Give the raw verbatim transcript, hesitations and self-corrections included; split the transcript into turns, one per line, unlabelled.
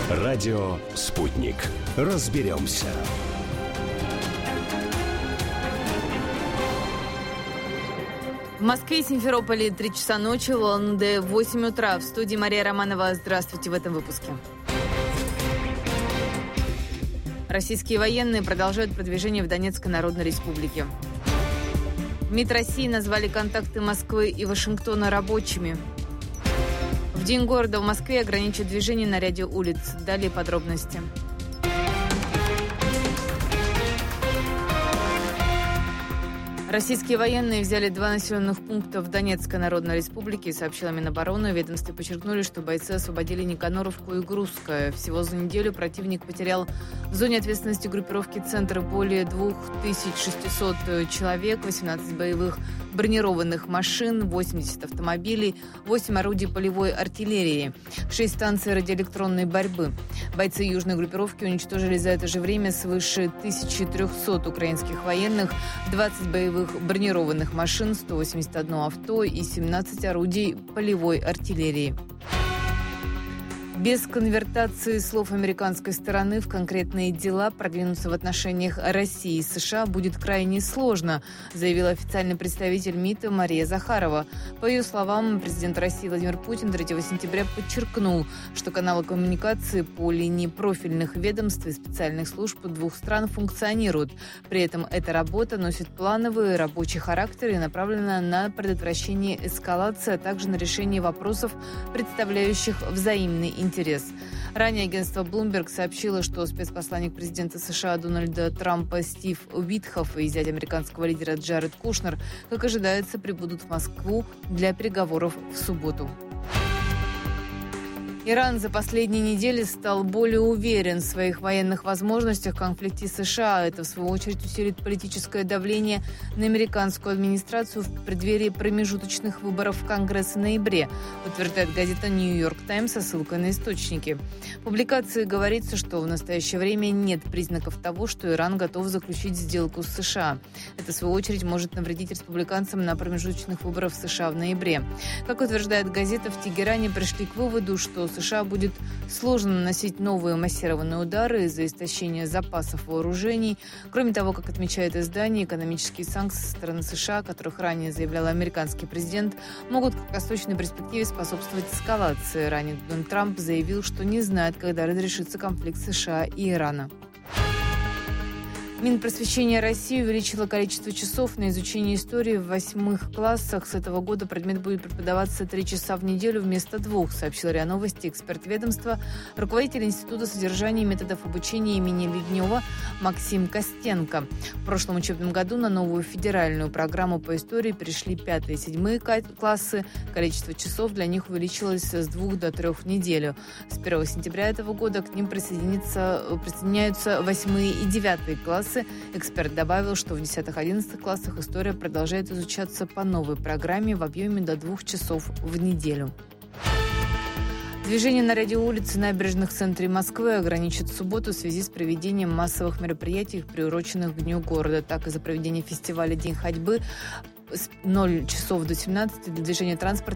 Радио «Спутник». Разберемся.
В Москве и Симферополе три часа ночи, в Улан-Удэ восемь утра. В студии Мария Романова. Здравствуйте в этом выпуске. Российские военные продолжают продвижение в Донецкой Народной Республике. МИД России назвали контакты Москвы и Вашингтона рабочими. В День города в Москве ограничат движение на ряде улиц. Далее подробности. Российские военные взяли два населенных пункта в Донецкой Народной Республике, сообщила Минобороны. В ведомстве подчеркнули, что бойцы освободили Никаноровку и Грузское. Всего за неделю противник потерял в зоне ответственности группировки «Центр» более две тысячи шестьсот человек, восемнадцать боевых бронированных машин, восемьдесят автомобилей, восемь орудий полевой артиллерии, шесть станций радиоэлектронной борьбы. Бойцы южной группировки уничтожили за это же время свыше тысячи трехсот украинских военных, двадцать боевых бронированных машин, сто восемьдесят одно авто и семнадцать орудий полевой артиллерии. Без конвертации слов американской стороны в конкретные дела продвинуться в отношениях России и США будет крайне сложно, заявил официальный представитель МИДа Мария Захарова. По ее словам, президент России Владимир Путин третьего сентября подчеркнул, что каналы коммуникации по линии профильных ведомств и специальных служб двух стран функционируют. При этом эта работа носит плановый рабочий характер и направлена на предотвращение эскалации, а также на решение вопросов, представляющих взаимный интерес. Интерес. Ранее агентство Bloomberg сообщило, что спецпосланник президента США Дональда Трампа Стив Уитхоф и зять американского лидера Джаред Кушнер, как ожидается, прибудут в Москву для переговоров в субботу. Иран за последние недели стал более уверен в своих военных возможностях в конфликте с США. Это, в свою очередь, усилит политическое давление на американскую администрацию в преддверии промежуточных выборов в Конгресс в ноябре, утверждает газета «Нью-Йорк Таймс» со ссылкой на источники. В публикации говорится, что в настоящее время нет признаков того, что Иран готов заключить сделку с США. Это, в свою очередь, может навредить республиканцам на промежуточных выборах в США в ноябре. Как утверждает газета, в Тегеране пришли к выводу, что США будет сложно наносить новые массированные удары из-за истощения запасов вооружений. Кроме того, как отмечает издание, экономические санкции со стороны США, о которых ранее заявлял американский президент, могут в краткосрочной перспективе способствовать эскалации. Ранее Дональд Трамп заявил, что не знает, когда разрешится конфликт США и Ирана. Минпросвещение России увеличило количество часов на изучение истории в восьмых классах. С этого года предмет будет преподаваться три часа в неделю вместо двух, сообщил РИА Новости эксперт ведомства, руководитель Института содержания и методов обучения имени Леднева Максим Костенко. В прошлом учебном году на новую федеральную программу по истории перешли пятые и седьмые классы. Количество часов для них увеличилось с двух до трех в неделю. С первого сентября этого года к ним присоединятся, присоединяются восьмые и девятые классы. Эксперт добавил, что в десятых-одиннадцатых классах история продолжает изучаться по новой программе в объеме до двух часов в неделю. Движение на ряде улиц и набережных в центре Москвы ограничат в субботу в связи с проведением массовых мероприятий, приуроченных к Дню города. Так, из-за проведения фестиваля «День ходьбы» с ноль часов до семнадцати для движения транспорта